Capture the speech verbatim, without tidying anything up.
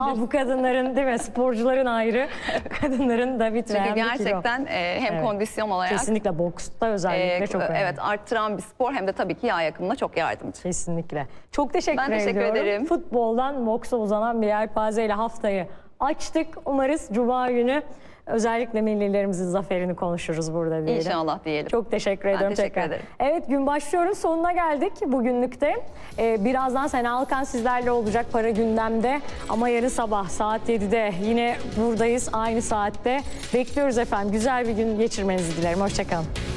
Ah, bu kadınların değil mi? Sporcuların ayrı, kadınların da bitiren Çünkü bir kilo. gerçekten e, hem Evet. kondisyon olarak Kesinlikle boksta özellikle e, çok önemli. evet arttıran bir spor, hem de tabii ki yağ yakımına çok yardımcı. Kesinlikle. Çok teşekkür Ben teşekkür ediyorum. ederim. Futboldan boksa uzanan bir yelpazeyle haftayı açtık. Umarız Cuma günü özellikle millilerimizin zaferini konuşuruz burada diyelim. İnşallah diyelim. Çok teşekkür Ben ediyorum teşekkür tekrar. ederim. Evet, gün başlıyoruz. Sonuna geldik bugünlükte. Ee, birazdan Sena Alkan sizlerle olacak Para Gündem'de. Ama yarın sabah saat yedide yine buradayız aynı saatte. Bekliyoruz efendim. Güzel bir gün geçirmenizi dilerim. Hoşçakalın.